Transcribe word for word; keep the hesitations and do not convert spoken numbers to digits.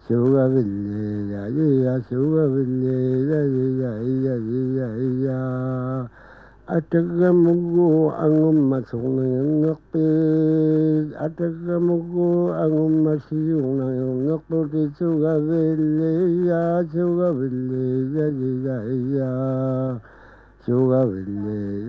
Sugavilli ya ya sugavilli ya ya ya ya ya Atagamugu ang masong ngakpi Atagamugu ang masiyong ngakpi Sugavilli ya sugavilli ya ya ya Sugavilli